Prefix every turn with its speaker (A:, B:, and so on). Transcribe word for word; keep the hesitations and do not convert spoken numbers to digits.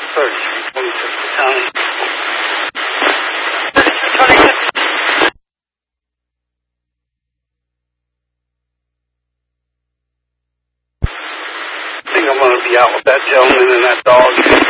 A: thirty-three twenty-six Battalion. I think I'm going to be out with that gentleman and that dog.